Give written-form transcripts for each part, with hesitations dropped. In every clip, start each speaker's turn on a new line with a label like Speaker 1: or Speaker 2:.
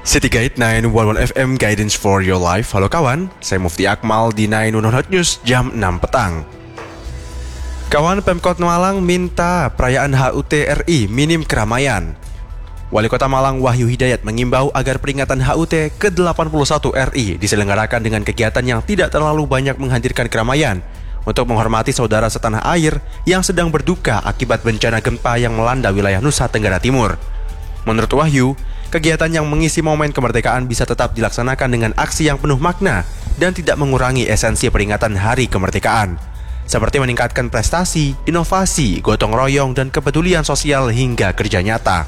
Speaker 1: City Guide 911 FM Guidance for Your Life. Halo kawan, saya Mufti Akmal di 911 Hot News jam 6 petang. Kawan, Pemkot Malang minta perayaan HUT RI minim keramaian. Wali Kota Malang Wahyu Hidayat mengimbau agar peringatan HUT ke-81 RI diselenggarakan dengan kegiatan yang tidak terlalu banyak menghadirkan keramaian untuk menghormati saudara setanah air yang sedang berduka akibat bencana gempa yang melanda wilayah Nusa Tenggara Timur. Menurut Wahyu, kegiatan yang mengisi momen kemerdekaan bisa tetap dilaksanakan dengan aksi yang penuh makna dan tidak mengurangi esensi peringatan Hari Kemerdekaan, seperti meningkatkan prestasi, inovasi, gotong royong, dan kepedulian sosial hingga kerja nyata.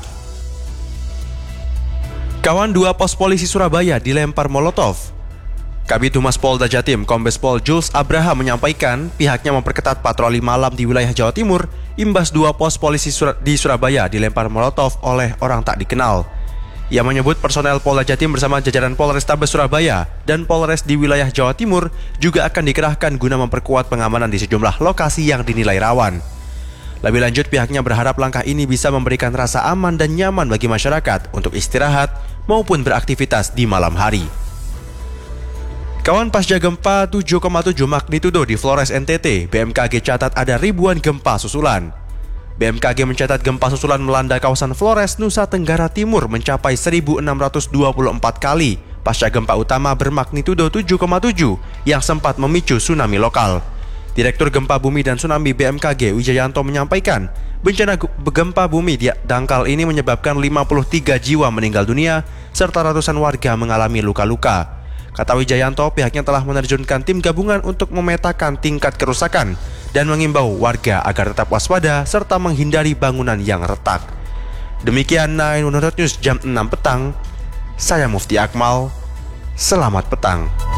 Speaker 1: Kawan, 2 pos polisi Surabaya dilempar Molotov. Kabid Humas Polda Jatim, Kombes Pol Jules Abraham menyampaikan pihaknya memperketat patroli malam di wilayah Jawa Timur imbas 2 pos polisi di Surabaya dilempar Molotov oleh orang tak dikenal. Ia menyebut personel Polda Jatim bersama jajaran Polrestabes Surabaya dan Polres di wilayah Jawa Timur juga akan dikerahkan guna memperkuat pengamanan di sejumlah lokasi yang dinilai rawan. Lebih lanjut, pihaknya berharap langkah ini bisa memberikan rasa aman dan nyaman bagi masyarakat untuk istirahat maupun beraktivitas di malam hari. Kawan, pasca gempa 7,7 magnitudo di Flores NTT, BMKG catat ada ribuan gempa susulan. BMKG mencatat gempa susulan melanda kawasan Flores, Nusa Tenggara Timur mencapai 1.624 kali pasca gempa utama bermagnitudo 7,7 yang sempat memicu tsunami lokal. Direktur Gempa Bumi dan Tsunami BMKG Wijayanto menyampaikan, bencana gempa bumi di dangkal ini menyebabkan 53 jiwa meninggal dunia serta ratusan warga mengalami luka-luka. Kata Wijayanto, pihaknya telah menerjunkan tim gabungan untuk memetakan tingkat kerusakan dan mengimbau warga agar tetap waspada serta menghindari bangunan yang retak. Demikian 911 News jam 6 petang. Saya Mufti Akmal. Selamat petang.